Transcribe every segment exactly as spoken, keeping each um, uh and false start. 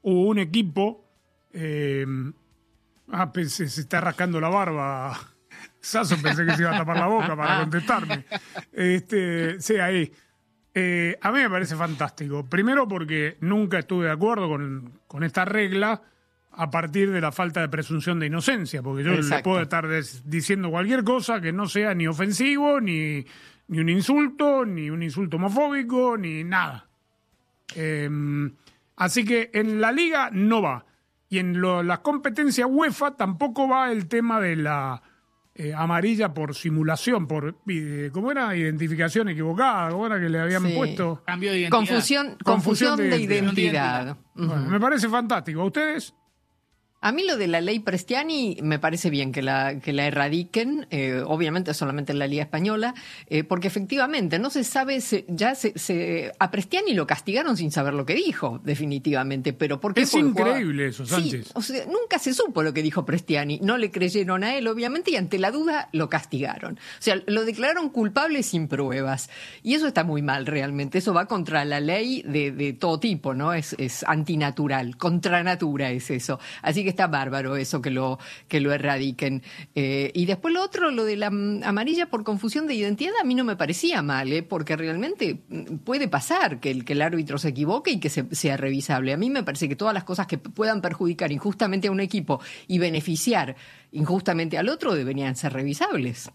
hubo un equipo... Eh, ah, pensé, se está rascando la barba. Sasso, pensé que se iba a tapar la boca para contestarme. Este, sí, ahí. Eh, a mí me parece fantástico. Primero porque nunca estuve de acuerdo con, con esta regla a partir de la falta de presunción de inocencia, porque yo Exacto. le puedo estar des- diciendo cualquier cosa que no sea ni ofensivo, ni, ni un insulto, ni un insulto homofóbico, ni nada. Eh, así que en la liga no va. Y en lo, las competencias UEFA tampoco va el tema de la eh, amarilla por simulación, por, eh, ¿cómo era? Identificación equivocada, ¿cómo era que le habían sí. puesto? Cambio de identidad. Confusión, confusión, confusión de, de identidad. identidad. Bueno, uh-huh. Me parece fantástico. ¿A ustedes? A mí lo de la ley Prestiani me parece bien que la, que la erradiquen, eh, obviamente solamente en la Liga Española, eh, porque efectivamente no se sabe, se, ya se, se, a Prestiani lo castigaron sin saber lo que dijo, definitivamente, pero porque es increíble eso, Sánchez. Sí, o sea, nunca se supo lo que dijo Prestiani, no le creyeron a él, obviamente, y ante la duda lo castigaron. O sea, lo declararon culpable sin pruebas, y eso está muy mal realmente, eso va contra la ley de, de todo tipo, ¿no? Es, es antinatural, contra natura es eso, así que está bárbaro eso que lo que lo erradiquen. Eh, y después lo otro, lo de la amarilla por confusión de identidad, a mí no me parecía mal, ¿eh? Porque realmente puede pasar que el, que el árbitro se equivoque y que se, sea revisable. A mí me parece que todas las cosas que puedan perjudicar injustamente a un equipo y beneficiar injustamente al otro deberían ser revisables.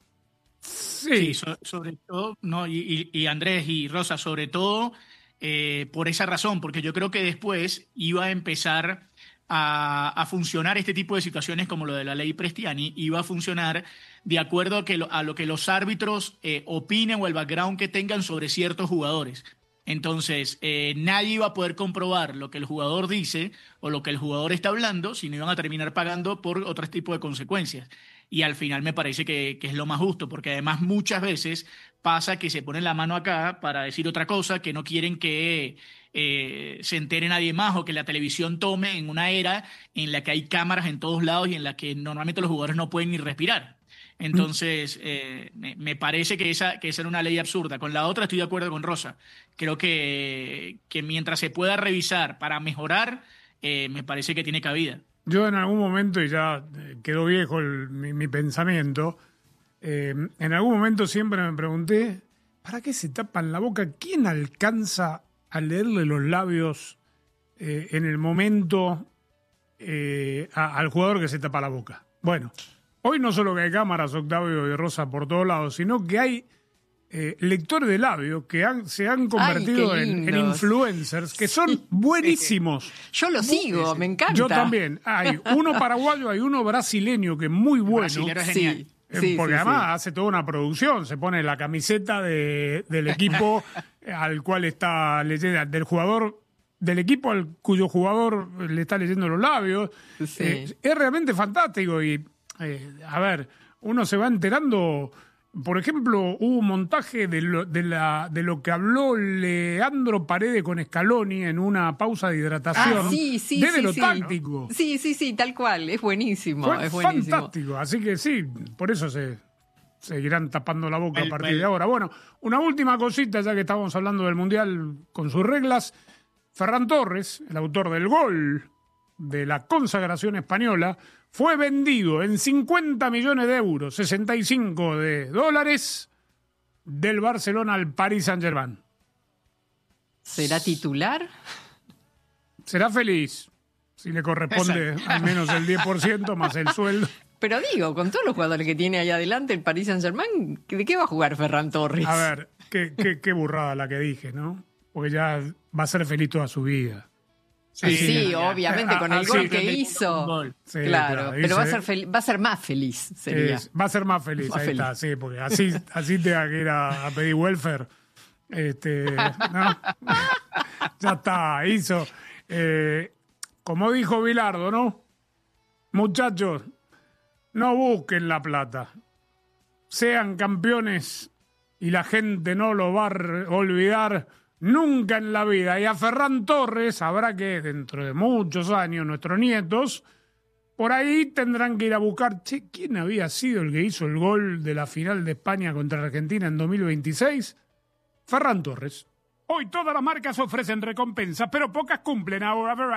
Sí, sí so, sobre todo, no y, y, y Andrés y Rosa, sobre todo eh, por esa razón, porque yo creo que después iba a empezar A, a funcionar este tipo de situaciones como lo de la ley Prestiani, iba a funcionar de acuerdo a, que lo, a lo que los árbitros eh, opinen o el background que tengan sobre ciertos jugadores. Entonces, eh, nadie iba a poder comprobar lo que el jugador dice o lo que el jugador está hablando, sino iban a terminar pagando por otro tipo de consecuencias. Y al final me parece que, que es lo más justo, porque además muchas veces pasa que se ponen la mano acá para decir otra cosa, que no quieren que eh, se entere nadie más o que la televisión tome en una era en la que hay cámaras en todos lados y en la que normalmente los jugadores no pueden ni respirar. Entonces, eh, me, me parece que esa, que esa era una ley absurda. Con la otra estoy de acuerdo con Rosa. Creo que, que mientras se pueda revisar para mejorar, eh, me parece que tiene cabida. Yo en algún momento, y ya quedó viejo el, mi, mi pensamiento, eh, en algún momento siempre me pregunté, ¿para qué se tapan la boca? ¿Quién alcanza a leerle los labios eh, en el momento eh, a, al jugador que se tapa la boca? Bueno, hoy no solo que hay cámaras, Octavio y Rosa, por todos lados, sino que hay eh, lectores de labios que han, se han convertido Ay, en, en influencers que son buenísimos. Yo lo sigo, me encanta. Yo también. Hay uno paraguayo, hay uno brasileño que es muy bueno. Brasilero es genial. Sí. Eh, Sí, porque sí, además sí. hace toda una producción, se pone la camiseta de, del equipo al cual está leyendo, del jugador, del equipo al cuyo jugador le está leyendo los labios. Sí. Eh, es realmente fantástico y, eh, a ver, uno se va enterando. Por ejemplo, hubo un montaje de lo, de, la, de lo que habló Leandro Paredes con Scaloni en una pausa de hidratación. Ah, sí, sí, desde sí, lo sí. táctico. Sí, sí, sí, tal cual. Es buenísimo. Fue es buenísimo. fantástico. Así que sí, por eso se seguirán tapando la boca El, a partir el... de ahora. Bueno, una última cosita, ya que estábamos hablando del Mundial con sus reglas. Ferran Torres, el autor del gol de la consagración española, fue vendido en cincuenta millones de euros, sesenta y cinco de dólares, del Barcelona al Paris Saint-Germain. ¿Será titular? Será feliz, si le corresponde al menos el diez por ciento más el sueldo. Pero digo, con todos los jugadores que tiene ahí adelante el Paris Saint-Germain, ¿de qué va a jugar Ferran Torres? A ver, qué, qué, qué burrada la que dije, ¿no? Porque ya va a ser feliz toda su vida. Sí, sí, obviamente, ah, con el ah, gol sí, que hizo. Sí, claro, claro, pero va a, dice, ser fel- va a ser más feliz, sería. Es, va a ser más feliz, más ahí feliz. está, sí, porque así, así te va a ir a, a pedir welfare. Este, ¿no? Ya está, hizo. Eh, como dijo Bilardo, ¿no? Muchachos, no busquen la plata. Sean campeones y la gente no lo va a olvidar nunca en la vida. Y a Ferran Torres habrá que, dentro de muchos años, nuestros nietos, por ahí tendrán que ir a buscar, che, ¿quién había sido el que hizo el gol de la final de España contra Argentina en dos mil veintiséis? Ferran Torres. Hoy todas las marcas ofrecen recompensas, pero pocas cumplen. Ahora